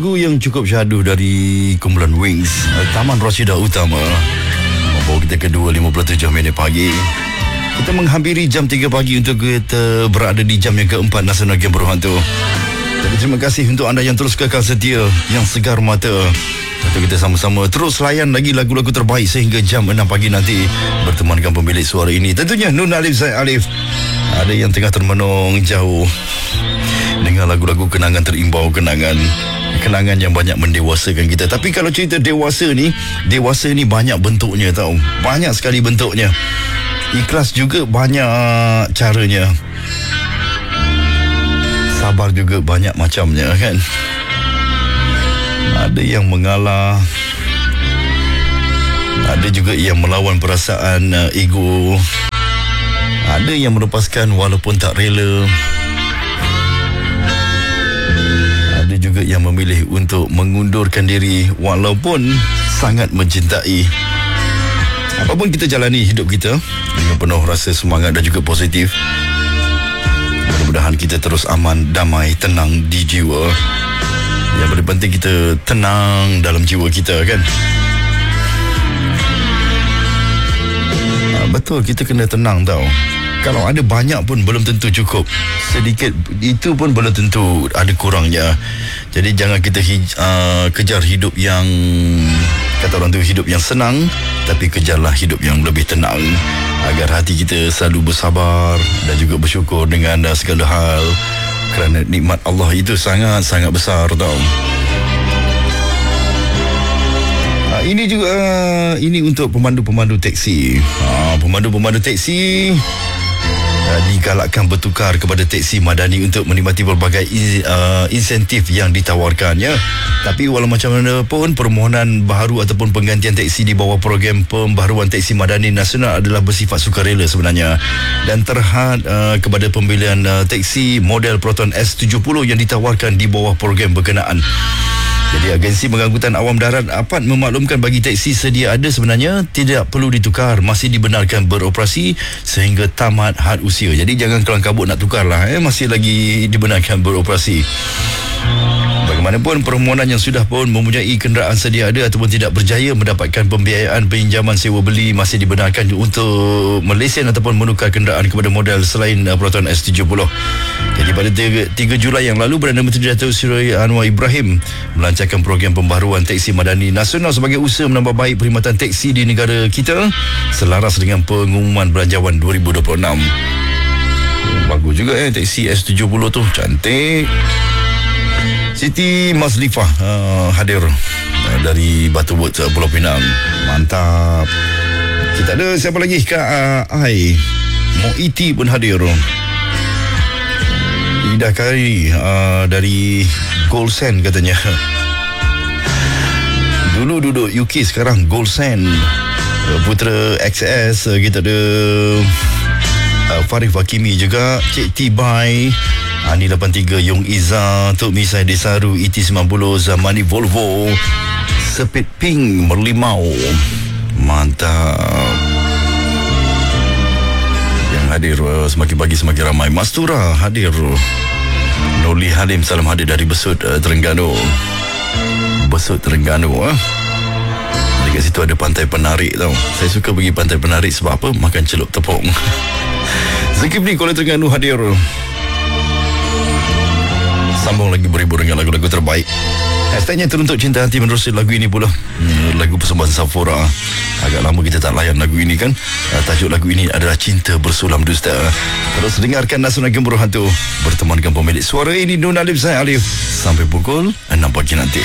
Lagu yang cukup syahdu dari kumpulan Wings, Taman Rashidah Utama, membawa kita ke 2.57 minit pagi. Kita menghampiri jam 3 pagi untuk kita berada di jam yang keempat Nasional Game Berhantu. Jadi terima kasih untuk anda yang terus kekal setia, yang segar mata. Tentu kita sama-sama terus layan lagi lagu-lagu terbaik sehingga jam 6 pagi nanti bertemankan pemilik suara ini. Tentunya Nun Alif Zaid Alif. Ada yang tengah termenung jauh dengan lagu-lagu kenangan terimbau, kenangan yang banyak mendewasakan kita. Tapi kalau cerita dewasa ni banyak bentuknya tau. Banyak sekali bentuknya. Ikhlas juga banyak caranya. Sabar juga banyak macamnya kan. Ada yang mengalah, ada juga yang melawan perasaan ego, ada yang melepaskan walaupun tak rela, ada juga yang memilih untuk mengundurkan diri walaupun sangat mencintai. Apapun kita jalani hidup kita dengan penuh rasa semangat dan juga positif. Mudah-mudahan kita terus aman, damai, tenang di jiwa. Yang paling penting kita tenang dalam jiwa kita kan. Betul, kita kena tenang tau. Kalau ada banyak pun belum tentu cukup. Sedikit itu pun belum tentu, ada kurangnya. Jadi jangan kita kejar hidup yang, kata orang tu, hidup yang senang, tapi kejarlah hidup yang lebih tenang, agar hati kita selalu bersabar dan juga bersyukur dengan segala hal. Kerana nikmat Allah itu sangat-sangat besar tau. Ini juga ini untuk pemandu-pemandu teksi. Pemandu-pemandu teksi digalakkan bertukar kepada teksi madani untuk menikmati berbagai insentif yang ditawarkannya. Tapi walau macam mana pun, permohonan baharu ataupun penggantian teksi di bawah program pembaharuan teksi madani nasional adalah bersifat sukarela sebenarnya, dan terhad kepada pembelian teksi model Proton S70 yang ditawarkan di bawah program berkenaan. Jadi agensi pengangkutan awam darat APAD memaklumkan bagi teksi sedia ada sebenarnya tidak perlu ditukar, masih dibenarkan beroperasi sehingga tamat had usia. Jadi jangan kelang kabut nak tukarlah, masih lagi dibenarkan beroperasi. Bagaimanapun, permohonan yang sudah pun mempunyai kenderaan sedia ada ataupun tidak berjaya mendapatkan pembiayaan pinjaman sewa beli masih dibenarkan untuk melesen ataupun menukar kenderaan kepada model selain Proton S70. Jadi pada 3 Julai yang lalu, Perdana Menteri Datuk Seri Anwar Ibrahim melancarkan program pembaharuan teksi madani nasional sebagai usaha menambah baik perkhidmatan teksi di negara kita selaras dengan pengumuman belanjawan 2026. Bagus juga teksi S70 tu, cantik. Siti Mazlifah hadir dari Butterworth, Pulau Pinang. Mantap. Kita ada siapa lagi? Kak Ai Moiti pun hadir. Ida Kari dari Gold Sand katanya. Dulu duduk UK, sekarang Gold Sand. Putra XS. Kita ada Farif Hakimi juga, Cik Tibai, Ani 83, Yung Iza, Tok Misai Desaru, ET90, Zamani Volvo, Sepit Pink Merlimau. Mantap. Yang hadir semakin pagi semakin ramai. Mastura hadir. Noli Halim salam hadir dari Besut, Terengganu. Besut Terengganu. Dekat situ ada pantai penarik tau. Saya suka pergi pantai penarik sebab apa? Makan celup tepung. Zulkifli Kuala Terengganu hadir. Sambung lagi berhibur dengan lagu-lagu terbaik. Hashtagnya Teruntuk Cinta Hati menerusi lagu ini pula. Lagu persembahan Safura. Agak lama kita tak layan lagu ini kan. Tajuk lagu ini adalah Cinta Bersulam Dusta. Terus dengarkan Nasional Game Berhantu bertemankan pemilik suara ini, Nun Alif Zaid Alif, sampai pukul 6 pagi nanti.